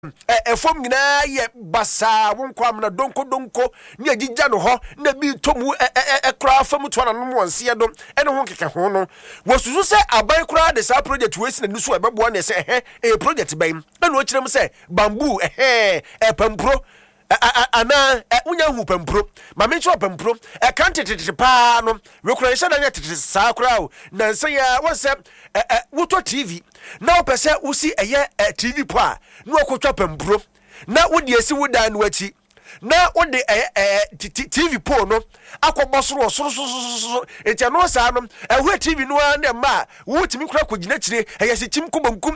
efom nyina ye basa wonkwam na donko ne agigya no ho na bi tomu ekra fam to na no wonse do ene ho keke ho no wosusu se aban kra de sa project we si na nusu ebebo na se project ban na no kirem se bamboo pampro ana unya hu pampro ma me cho pampro kantete pa no we kura sha na tete sa kra o na nse ya wonse wuto TV na opese usi TV po a no akotwa pampro na wodi esi woda no achi na wode TV po no akobọ soro etia no sa no ehwe TV no na ma wotimi kura kogina kire eyese chim kubamkum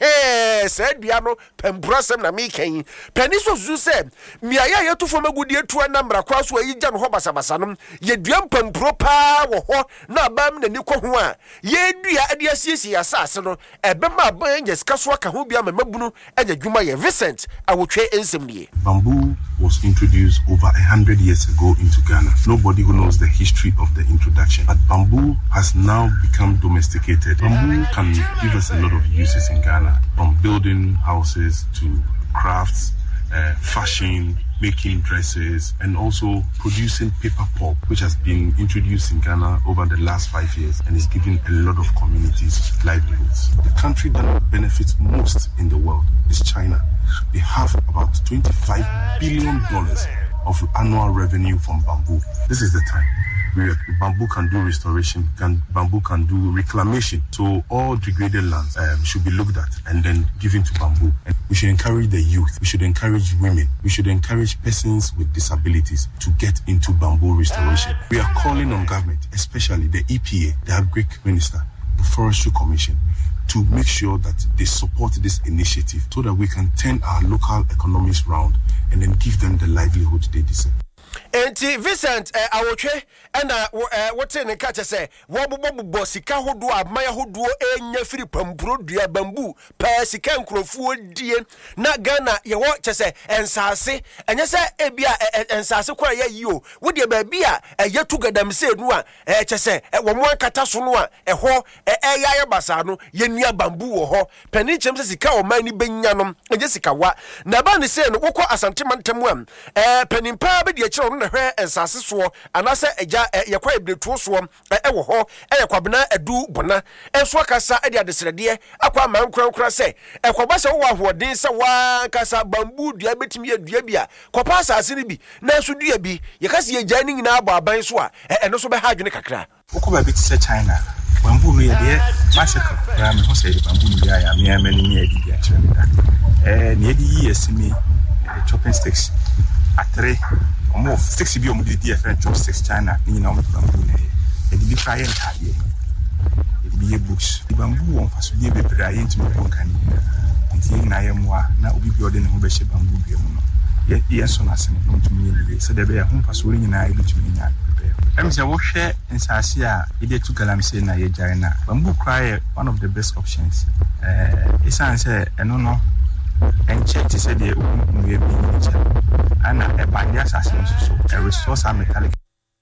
sa dua no pembrosem na mekan pani so zu se miaya yetufo magudi etu na mra kwa so ayigya no ho basabasa no ye dua pempro pa wo ho na abam na ni ko ho a ye dua ade asiesie asase no ebema aban nya sika so aka ho bia mamabunu anya dwuma ye Vincent awotwe ensemnie. Bamboo was introduced over 100 years ago into Ghana. Nobody who knows the history of the introduction, but bamboo has now become domesticated. Bamboo can give us a lot of uses in Ghana, from building houses to crafts, fashion, making dresses, and also producing paper pulp, which has been introduced in Ghana over the last 5 years and is giving a lot of communities livelihoods. The country that benefits most in the world is China. They have about $25 billion of annual revenue from bamboo. This is the time where bamboo can do restoration, bamboo can do reclamation. So all degraded lands should be looked at and then given to bamboo. And we should encourage the youth, we should encourage women, we should encourage persons with disabilities to get into bamboo restoration. We are calling on government, especially the EPA, the Agric Minister, the Forestry Commission, to make sure that they support this initiative so that we can turn our local economies round and then give them the livelihood they deserve. Enti Vincent awotwe na wote ne ka che wo sika hodo amaya hodo enya firi pampuro dua bamboo pa sika nkrofo die na Ghana ye wo che se ensase enye se ebia ensase kwa ya yio wo de ba bia yetu gadam se nu a che se wo mo akata so no a ho ya basa no ye nua bamboo wo ho pani chem se sika o man ni benya no enye sika wa na ba ne se no wo ko asante mantam am pani pa be de na hwe ensase so anase eja yakwa ebretu so wo ho yakwabena adu bona enso akasa ade adesrede akwa mankrankra se ekwoba se wo ahoden se wa kasa bamboo dua betimi adua bia kopa asase ni bi na so dua bi yakase eja ni nyina aba aban so a eno so be ha adwene kakra okoba beti se China bamboo no ye de massacre ya me ho se bamboo ni ya me amani ni edi ya chere ni edi yesimi chopping sticks atre omo 6 bi omo di different chopsticks China ni na omo bamboo na e di fry and carry e di books di bamboo on faso di be pra yin timo kon kan ni na ye mo na obi bi ode ne ho be she bamboo bi mu no ye so na se no tumi ni se de be ya ho faso ri nyina e tumi nya em se wo hwe nsase a e de tu galamse na ye jare na bamboo cry one of the best options isanse eno no and check to say the we and a body assassin so a resource are metallic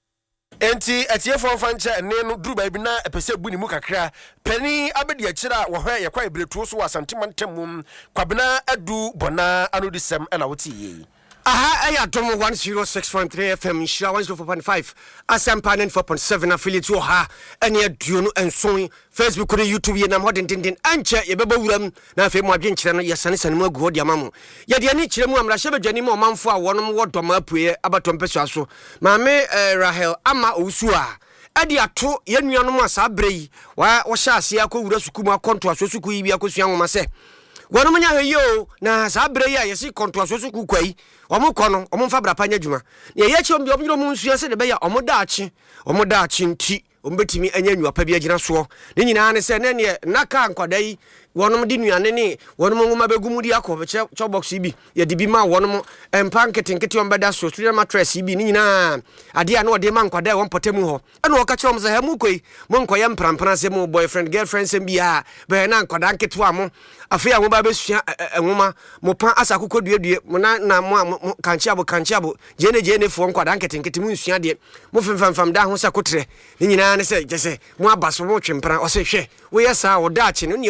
enti atie fon fanche ne no duru ba bi na epese bu ni mu kakra pani abedi akira wo hwe yakwa ebretu so wasantemantam kwabena adu bona anodisem na wotie aha ayatom 106.3 FM Shira 104.5 Asampa 4.7 affiliate ha ene aduo no enson Facebook ne YouTube ye nam hodin anche ye beba wuram na afi mu adwenkyere no yesane sane mu agu hodi amamu ye de ani kyere mu amra hye badwani mu omanfo a wonom wodom apue abatom peso aso maame Rahel ama osu a adi ato ye nuanom asa brei wa wo hye ase akowura suku mu akonto aso suku yi bi akosua nwoma se wonom nya heyo na sa brei a yesi konto aso suku kwai omo kono omo mfa bra panya djuma ne ye chi ombi omo nsua se de be ya omo daachi nti ombetimi anya nwua pa bi agina so ne nyina ne se ne ne naka nkwadai wonom di nuane ne wonom ngoma begumu di akobe cho box bi ye di bi ma wonom empa nketenkete ombeda so studio mattress bi ne nyina ade a na ode ma nkwadai won potemu ho ena wo ka che omza ha mu koi mo nkoya mprampra se mo boyfriend girlfriend se bi a be na nkwada nketewa mo afia mo ba besua enwoma mo pa asakoko duedue mo na mo kanchiabo jene fo nkwada nketenkete mu nsua de mo femfam da ho sakotre ne nyina ne se jese mo abaso mo twempra o se hwe wo yesa wo daachi no ne wo ku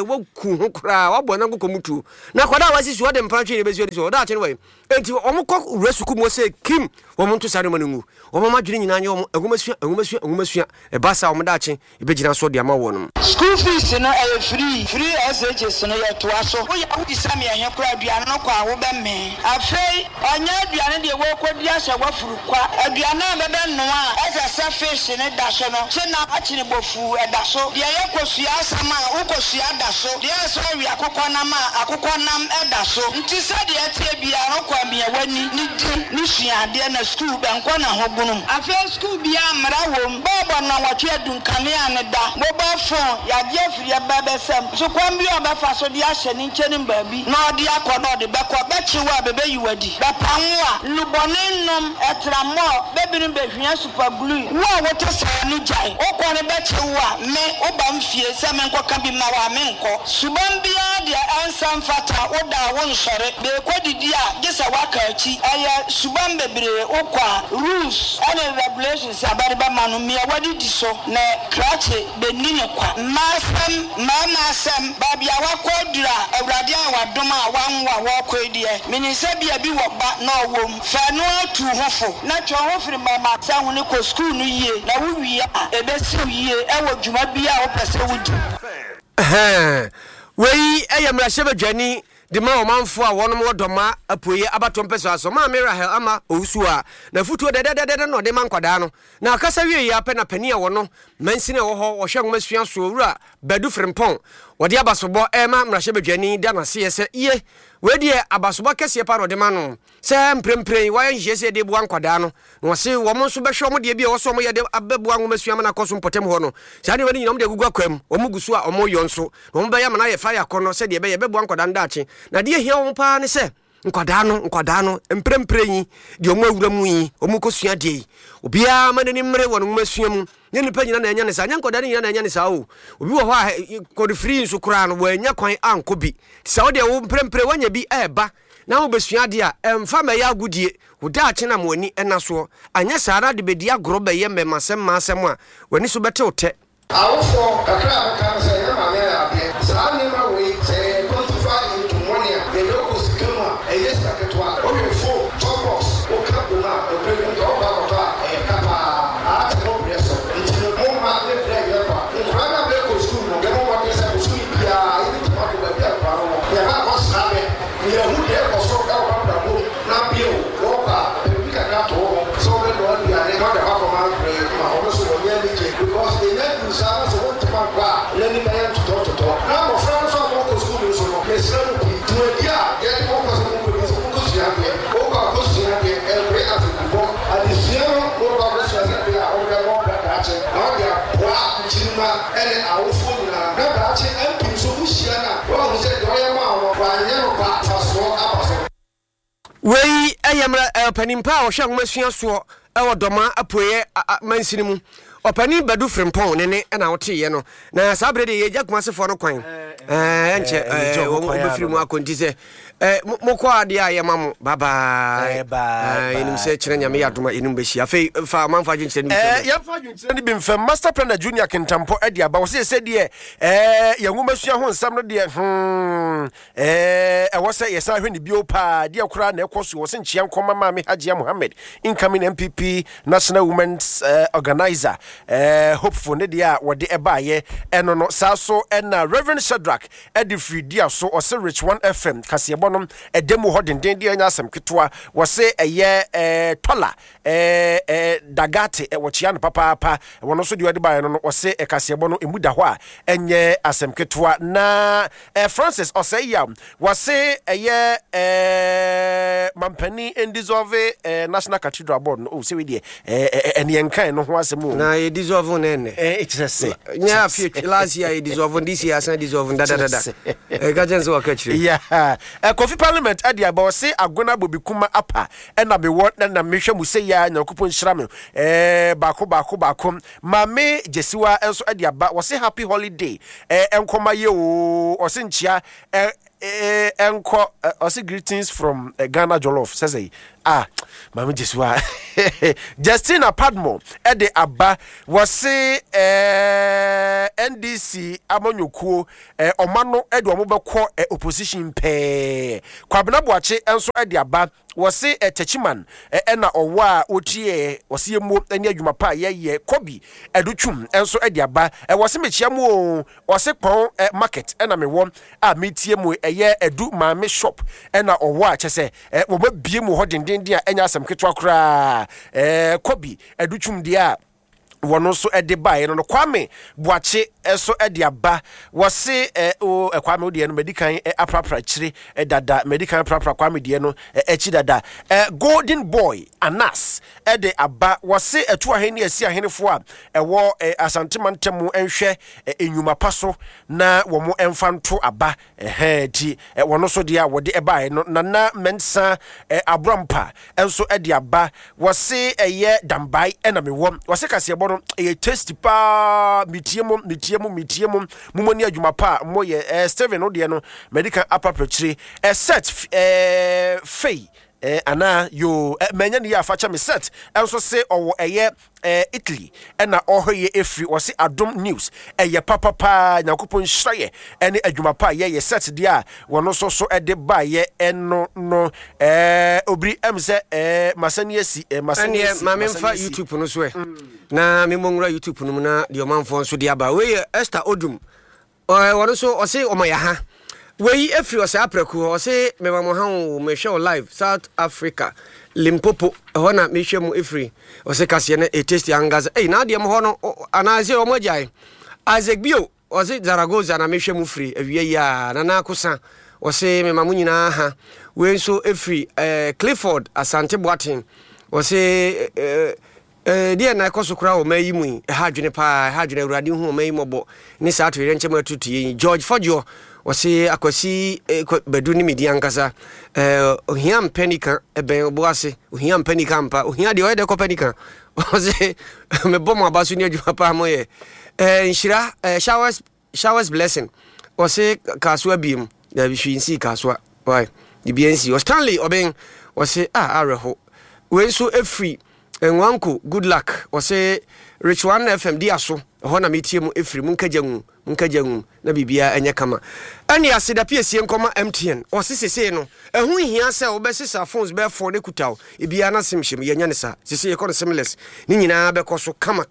mutu ho kra wa bo na nkoko mutu na kwada wasi so de mpatwe ne besu so da che ne we enti omukọ resuku mo se kim wo mo nto sare mo ngu wo mo madwene nyina anye wo agumasuya e basa wo mo da che e begina so de ama wo no school fees no free SHS no ya to aso wo ya wo disame ya kra aduane no kwa wo be me afei onya aduane de wo kodi ahye wafuru kwa aduane bebe no a esa fish ne da so no che na achine bofu e da so de ye kosua asama wo kosua da so de so wi akokọ nam e da so nti se de etie bia no kwa bia wani ni di ni sua de na school be nkọ na ho bunum afei school bia mra wom bobo na watwe adunkane ane da mobile phone ya de afiri bebe sem so kwa mbi obafa so de ahye ni nche ni baabi na odi akọ de bekọ bechiwa bebe yiwadi bepanwa lubone nom etramo bebi ni behwia super glue wo woto sa ni jai okọ ne bechiwa me oba mfie se me nkọ ka bi ma wa me nkọ suban bia de ansam fata oda wo nsore be kodidi a gesa waka achi aya suban bebre okwa rules and regulations abari ba manu me wadi di so na krache be ni ne kwa masam mamasam babia wakodura awrade a wadoma wanwa wo kodie minisa bia bi wo ba na owom fa no atu hofo na twa hofiri mama sa hu ne ko school no yie na wo wi a ebesi yie ewo dwuma bia wo pese wudi wei eyamra shebadwani de ma omanfo a wonom wodoma apoye abatom peso aso ma Rahel ama owusu a na futuo de no de mankwada no na akasa wie ya pe na pani a wono mansine wo ho wo hwe ngomasua so owura badu frimpon wode abasobo ema mrahebadwani da na se yese ye wedi abasobo kese pa no de ma no se mprempren wa yese de buan kwada no no se wo mo so behwe mo de bia wo so mo ye de ababu ngomasua ma na koso mpotem ho no se ade wani nyom de gugu akwam o mugusu a o mo yonso no mo be ya ma na ye fa ya kono se de be ye be buan kwada ndache na de hia wo pa ne se nkwada no mprempren de o mo awura mu yi o mu kosua de obia ma ne mre wo no ngomasua mu ne nipa nyina na enya ne sa nya nkwada nyina na enya ne sa o obi wo ho a kodi free nso kura no wo enya kwan anko bi sa wo de wo mprempren wanya bi eba na wo besua de a emfa ma ya agudie wo da ache na mwani enaso anya sara de bedi agro be ye mmasem masem a wani so bete ote awofo kakra aka se ya ma me abie sa ni ma we se quantify into money the locals come a yes paketwa o me fo topos o kapo na o pre o ba ko ta e kapa a te mo preso nti mo ma le flag ya pa nkra na be ko school no be mo wa ke sa school bia e ti ma ko be bia pa no ya ha ko sa be ni e hu de ko so ka o ba ko na bio o ba e bi ka ka to so be do ya ne ma da ha ko ma pre ma o so wo ye ni je because they let you sa so what to ba le ni ba ya to na mo fra so mo ko school so no ke sa no ki to dia ye ko ko so ko ni so ko si ya ke o ba ko si ya ke e pre as ko adisiero ko ba ko si ya ke o ga mo da ta che na ya wa chima ele a o fo na da ta che en pi so ku si na wa ho se do ya ma wa ba nya no ba fa so aba so wei eyamra panimpa o hwe ngomasua so ewo doma apoye mansini mu opani badu frimpon ne na wote ye no na sabrede ye jakumasefo no kwan enche wo befiri mu akonti se mokọ ade aye mamu baba enim se kire nyame yadoma enim beshi afei fa manfa dwunche ni ya fa dwunche ni bimfa master planner junior kentampo ade aba wo se de ye ngumasua ho nsam no de wo se ye sa hwe ni bio pa de akura na ekoso wo se nchia nkoma mame Hajia Mohammed incoming MPP National Women's Organizer hopeful ne dia wode ebaye eno no saso na Reverend Shadrack edifri dia so o se Rich 1 FM kasebo no edemu ho denden dia nya asem ketwa wo se eye tola dagate wo chia no papa wono so de wode baye no wo se kasebo no emuda ho a enye asem ketwa na Francis o se ya wo se eye mampani dissolve National Cathedral Board no se we die ene enkan no ho asem na ye dissolve nene it's a say nya future last year ye dissolve this year san dissolve da gajenzo wakachire yeah Kofi Parliament ade aba se agona bobikuma apa na be wo na mehwe mu se ya nyakupo nhyirame baako mame jesiwa enso ade aba wo se happy holiday enkoma ye o se nchia enko also greetings from Ghana Jollof says mama Jesua Justina Padmo ede aba wase NDC amanyukuo omano ede omobekọ opposition pe Kwabena Boache enso ede aba wase Techiman na owa otie wase yemu ani adwuma pa ye Kobi edutwum enso ede aba wase mechiamu wase pon market na mewom metie mu eye edu maame shop na owa chese wo babie mu hodenden dia enya asem ketwa kra Kobi edutwum dia wono so ede bae no Kwame Boache eso ede aba wose Kwame ode no medican aprapra chire dada medican aprapra Kwame de no echi dada Golden Boy Anas ede aba wose etu aheni asi ahenefo a ewo asantemantemu enhwe enyuma paso na wo mo emfanto aba ti wono so de a wode ebae no nana mensa abrampa enso ede aba wose eye dambai na mewom wose kase no e tasty pa mitiemu mumoni adwuma pa moye Steven ode no medical approach set fei ana yo manya ne ya facha me set enso se owo eye Italy na ohoye efri wose Adom News eye papa nyakopon hraye ene adwuma pa ye set dia wono so ede ba ye eno no obri emse masani asi masani mamemfa YouTube no so na memongra YouTube no na de omanfo so dia ba we Esther Odum wono so o se omaya ha we efri o se apreku o se me ma mo ha o me show live South Africa Limpopo hona me hwemu efri o se kase na e taste angaza na de mo hono anaze o mogyae Isaac Bio o se Zaragoza na me hwemu free awie ya na akosa o se me ma mo nyina ha we so efri Clifford Asante Boatin o se dia na koso kra o mayi mu ha dwene pa ha dwene urade hu o mayi mobo ni sa to yenche matutu George Fojo wase akwasi bedu ni media nkasa ohia mpanika eben oboase ohia mpanika mpa ohia de oyede ko panika wase me bomo abasu ni adwuma pa moye nshira showers blessing wase kaswa biem da bihwinsi kaswa why di biensi o Stanley oben wase areho we so efri enwanko good luck wase Rich One FM diaso hona metie mu efri munkajangu na bibia enye kama ani aseda piesie nkoma MTN osisese no ehu hia se obesisa phones be for ne kutaw ebia na simhim yenya ne sa sese ye kono seamless ni nyina be koso kama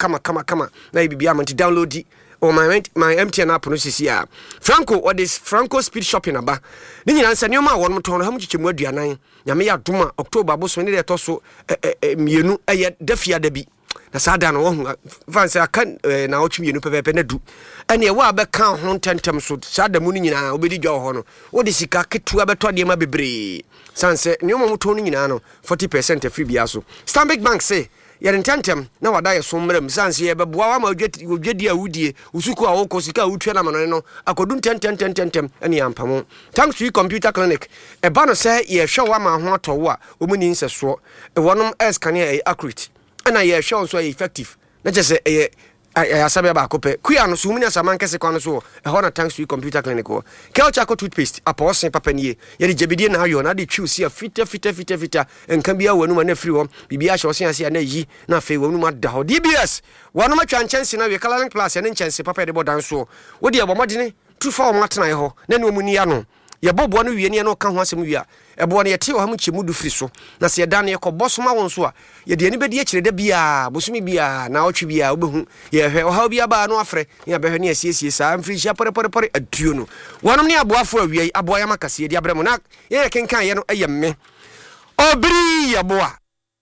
na bibia manti download o my MTN app no sisi a Franco or this Franco speed shopping aba ni nyina nsa neoma won mton ha mchichemu aduanan nyame ya doma October boso ne de toso mienu eye dafia dabi na sada no ho fanse akan na otwemienu pepepe na du ene e wa be kan ho tentem so sada mu ni nyina obedi dwa ho no wo de sika ketua beto de ma bebre sanse neoma mton ni nyina no 40% free bia so Stanbic Bank say yere tentem na wada ye so mrem sanse ye beboa wa ma odwedi awudie usuku a wo kosika wutwe na manone no akodun tentem ene ampamo thanks to computer clinic e ba no say ye hwe wa ma ho atowo a omuni nseso e wonom scan e accurate ana ye hwe so effective na jese e asabe ba kope kuya no so muni asama nkese kwa no so e hona thanks to computer clinic o kelchako toothpaste aposen papa nie ye de jebidie na ayo na de choose ya fita enka bia wanu ma na free ho bibia hye osen ase na yi na fe wanu ma da ho DBS wanu ma twa nchanse na we Coloring Plus ya ne nchanse papa de bodan so wo de abomodene tu fa o matena ho na ne omuni ya no ye bobo no wie ne no ka ho asem wi a ebo ne yete o ha mu chemu du firi so na se da ne ko bosoma won so a ye de ani bedi e kire da bia bosumi bia na otwe bia obehu ye hwe o ha bia ba no afre ya behwe ne asiesie sa amfiri hia pore aduo no wonom ne aboafo awie aboya makase de abremo na ye kenkan ye no eye me obri ya boa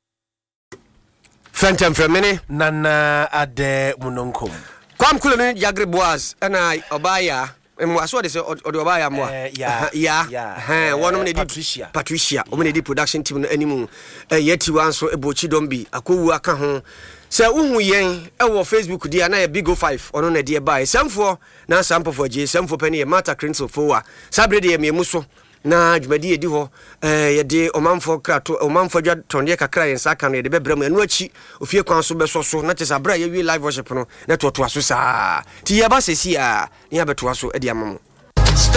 Phantom Femini nana ade munonkom kwam kule no Jagre Boaz na obaya so de say obaya mo wonom ne Patricia omne di production team no animu yeti wan so ebochi dombi akowu aka ho se uhu yen wo Facebook dia na Big 5 ono na de bai samfo na sampofo je samfo pani mata crinso fowa sabre de me muso na dwumadi edi ho ye de omanfo krato omanfo dwa tonde kakra yen saka no ye de bebrem anu achi ofie kwan so beso so na tesa bra ye wi live worship no na to aso sa ti ye ba sesi a ni abeto aso edi amamo